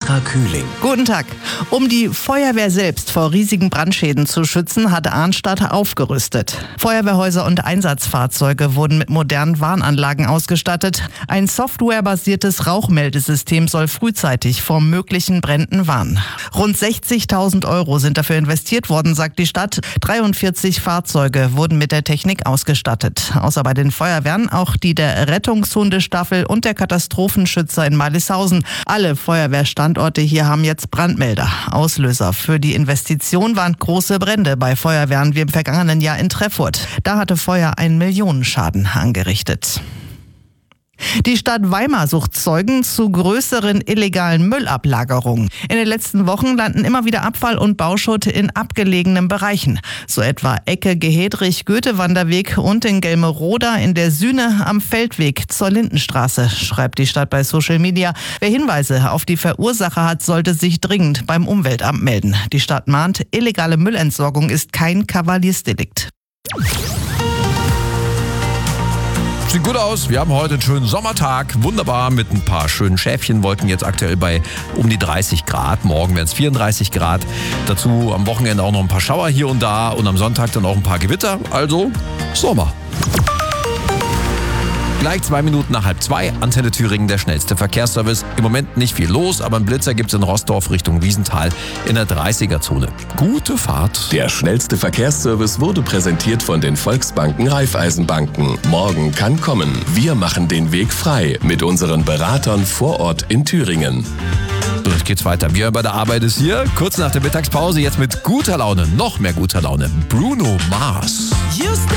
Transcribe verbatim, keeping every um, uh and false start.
Petra Kühling. Guten Tag. Um die Feuerwehr selbst vor riesigen Brandschäden zu schützen, hat Arnstadt aufgerüstet. Feuerwehrhäuser und Einsatzfahrzeuge wurden mit modernen Warnanlagen ausgestattet. Ein softwarebasiertes Rauchmeldesystem soll frühzeitig vor möglichen Bränden warnen. Rund sechzigtausend Euro sind dafür investiert worden, sagt die Stadt. dreiundvierzig Fahrzeuge wurden mit der Technik ausgestattet. Außer bei den Feuerwehren auch die der Rettungshundestaffel und der Katastrophenschützer in Marlishausen. Alle Feuerwehrstandorte hier haben jetzt Brandmelder. Auslöser für die Investition waren große Brände bei Feuerwehren wie im vergangenen Jahr in Treffurt. Da hatte Feuer einen Millionenschaden angerichtet. Die Stadt Weimar sucht Zeugen zu größeren illegalen Müllablagerungen. In den letzten Wochen landen immer wieder Abfall und Bauschutt in abgelegenen Bereichen. So etwa Ecke Gehedrich-Goethe-Wanderweg und in Gelmeroda in der Sühne am Feldweg zur Lindenstraße, schreibt die Stadt bei Social Media. Wer Hinweise auf die Verursacher hat, sollte sich dringend beim Umweltamt melden. Die Stadt mahnt, illegale Müllentsorgung ist kein Kavaliersdelikt. Sieht gut aus. Wir haben heute einen schönen Sommertag. Wunderbar mit ein paar schönen Schäfchenwolken. Jetzt aktuell bei um die dreißig Grad. Morgen werden es vierunddreißig Grad. Dazu am Wochenende auch noch ein paar Schauer hier und da. Und am Sonntag dann auch ein paar Gewitter. Also Sommer. Gleich zwei Minuten nach halb zwei, Antenne Thüringen, der schnellste Verkehrsservice. Im Moment nicht viel los, aber einen Blitzer gibt's in Rossdorf Richtung Wiesenthal in der dreißiger-Zone. Gute Fahrt. Der schnellste Verkehrsservice wurde präsentiert von den Volksbanken Raiffeisenbanken. Morgen kann kommen. Wir machen den Weg frei mit unseren Beratern vor Ort in Thüringen. So, jetzt geht's weiter. Wir bei der Arbeit ist hier. Kurz nach der Mittagspause, jetzt mit guter Laune, noch mehr guter Laune. Bruno Mars.